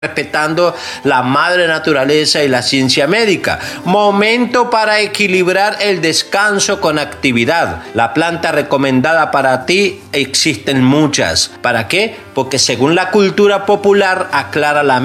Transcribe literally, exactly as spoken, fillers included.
respetando la madre naturaleza y la ciencia médica. Momento para equilibrar el descanso con actividad. La planta recomendada para ti existen muchas. ¿Para qué? Porque según la cultura popular aclara la